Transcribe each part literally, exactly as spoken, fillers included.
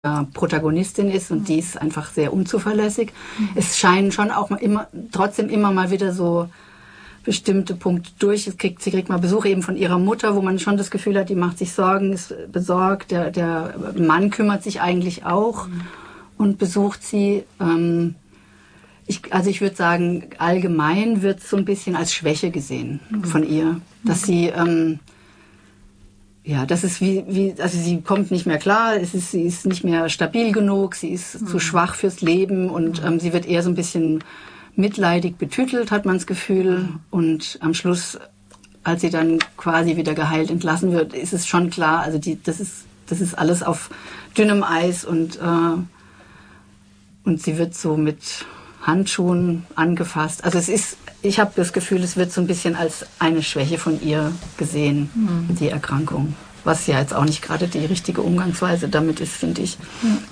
Protagonistin ist und die ist einfach sehr unzuverlässig. Mhm. Es scheinen schon auch immer, trotzdem immer mal wieder so bestimmte Punkte durch. Es kriegt, sie kriegt mal Besuch eben von ihrer Mutter, wo man schon das Gefühl hat, die macht sich Sorgen, ist besorgt. Der, der Mann kümmert sich eigentlich auch mhm. und besucht sie. Ähm, ich, also ich würde sagen, allgemein wird es so ein bisschen als Schwäche gesehen mhm. von ihr, dass mhm. sie ähm, ja, das ist wie, wie, also sie kommt nicht mehr klar, es ist, sie ist nicht mehr stabil genug, sie ist mhm. zu schwach fürs Leben und mhm. ähm, sie wird eher so ein bisschen mitleidig betütelt, hat man das Gefühl. Mhm. Und am Schluss, als sie dann quasi wieder geheilt entlassen wird, ist es schon klar, also die, das ist, das ist alles auf dünnem Eis und, äh, und sie wird so mit Handschuhen angefasst. Also es ist, ich habe das Gefühl, es wird so ein bisschen als eine Schwäche von ihr gesehen, mhm. die Erkrankung. Was ja jetzt auch nicht gerade die richtige Umgangsweise damit ist, finde ich.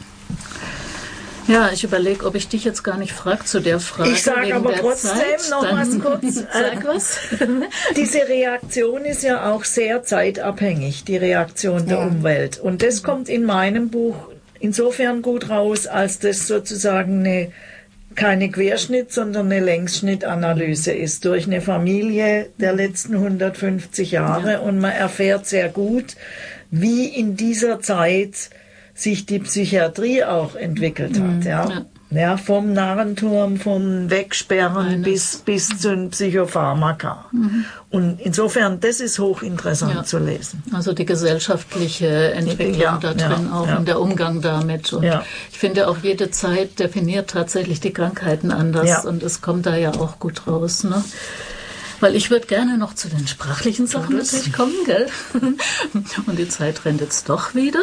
Ja, ich überlege, ob ich dich jetzt gar nicht frage zu der Frage. Ich sage aber trotzdem Zeit. noch Dann was kurz. Sag was. Diese Reaktion ist ja auch sehr zeitabhängig, die Reaktion der ja. Umwelt. Und das kommt in meinem Buch insofern gut raus, als das sozusagen eine keine Querschnitt, sondern eine Längsschnittanalyse ist durch eine Familie der letzten hundertfünfzig Jahre ja. und man erfährt sehr gut, wie in dieser Zeit sich die Psychiatrie auch entwickelt hat. Mhm. Ja. Ja. Ja, vom Narrenturm, vom Wegsperren bis, bis zu den Psychopharmaka. Mhm. Und insofern, das ist hochinteressant ja. zu lesen. Also die gesellschaftliche Entwicklung ja, da drin ja, auch ja. und der Umgang damit. Und ja. ich finde auch, jede Zeit definiert tatsächlich die Krankheiten anders ja. und es kommt da ja auch gut raus, ne? Weil ich würde gerne noch zu den sprachlichen Sachen natürlich kommen, gell? Und die Zeit rennt jetzt doch wieder.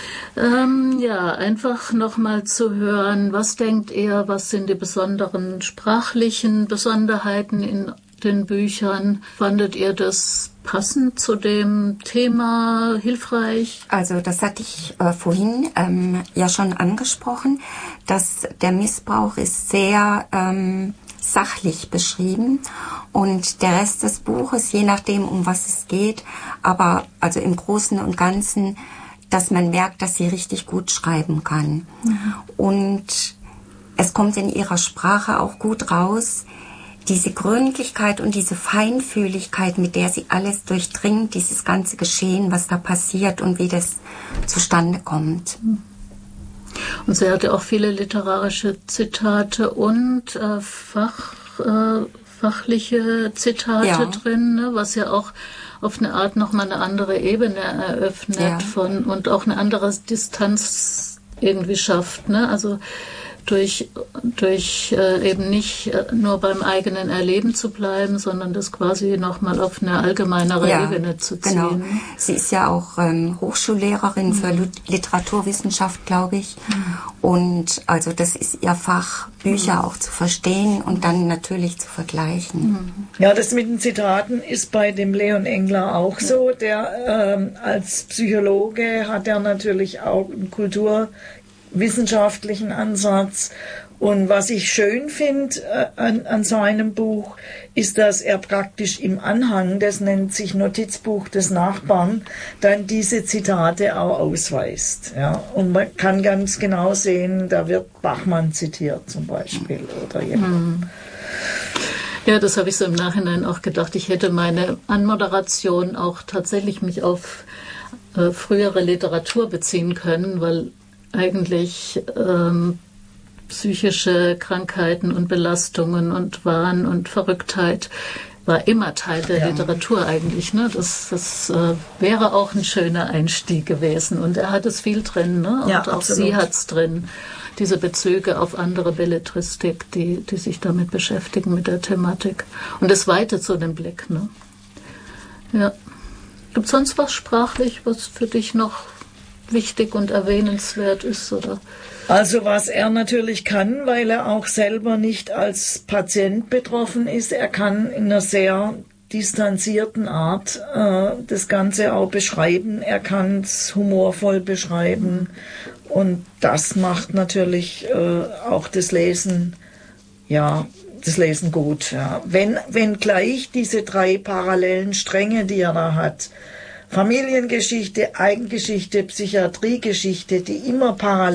Ähm, ja, einfach nochmal zu hören, was denkt ihr, was sind die besonderen sprachlichen Besonderheiten in den Büchern? Fandet ihr das passend zu dem Thema, hilfreich? Also das hatte ich äh, vorhin ähm, ja schon angesprochen, dass der Missbrauch ist sehr ähm, sachlich beschrieben und der Rest des Buches, je nachdem, um was es geht, aber also im Großen und Ganzen, dass man merkt, dass sie richtig gut schreiben kann. Mhm. Und es kommt in ihrer Sprache auch gut raus, diese Gründlichkeit und diese Feinfühligkeit, mit der sie alles durchdringt, dieses ganze Geschehen, was da passiert und wie das zustande kommt. Und sie hatte auch viele literarische Zitate und äh, Fach, äh, fachliche Zitate ja. drin, ne, was ja auch auf eine Art nochmal eine andere Ebene eröffnet ja. von und auch eine andere Distanz irgendwie schafft, ne? Also durch durch äh, eben nicht äh, nur beim eigenen Erleben zu bleiben, sondern das quasi nochmal auf eine allgemeinere ja, Ebene zu ziehen. Genau. Sie ist ja auch ähm, Hochschullehrerin mhm. für Literaturwissenschaft, glaube ich. Mhm. Und also das ist ihr Fach, Bücher mhm. auch zu verstehen und dann natürlich zu vergleichen. Mhm. Ja, das mit den Zitaten ist bei dem Leon Engler auch ja. so. Der ähm, als Psychologe hat er natürlich auch einen Kultur wissenschaftlichen Ansatz. Und was ich schön finde äh, an, an seinem Buch, ist, dass er praktisch im Anhang, das nennt sich Notizbuch des Nachbarn, dann diese Zitate auch ausweist. Ja? Und man kann ganz genau sehen, da wird Bachmann zitiert zum Beispiel oder jemand. Ja, das habe ich so im Nachhinein auch gedacht. Ich hätte meine Anmoderation auch tatsächlich mich auf äh, frühere Literatur beziehen können, weil eigentlich ähm, psychische Krankheiten und Belastungen und Wahn und Verrücktheit war immer Teil der ja. Literatur eigentlich. Ne? Das, das äh, wäre auch ein schöner Einstieg gewesen. Und er hat es viel drin, ne? Und ja, auch absolut. Sie hat es drin. Diese Bezüge auf andere Belletristik, die, die sich damit beschäftigen, mit der Thematik. Und es weitet so den Blick. Ne? Ja. Gibt es sonst was sprachlich, was für dich noch wichtig und erwähnenswert ist, oder? Also was er natürlich kann, weil er auch selber nicht als Patient betroffen ist, er kann in einer sehr distanzierten Art äh, das Ganze auch beschreiben. Er kann es humorvoll beschreiben und das macht natürlich äh, auch das Lesen, ja, das Lesen gut. Ja. Wenn, wenn gleich diese drei parallelen Stränge, die er da hat, Familiengeschichte, Eigengeschichte, Psychiatriegeschichte, die immer parallel